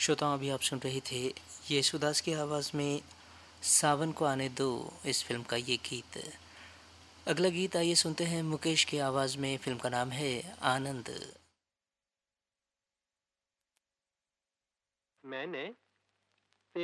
श्रोताओं, अभी आप सुन रहे थे येशुदास की आवाज़ में सावन को आने दो, इस फ़िल्म का ये गीत। अगला गीत आइए सुनते हैं मुकेश की आवाज़ में। फ़िल्म का नाम है आनंद। मैंने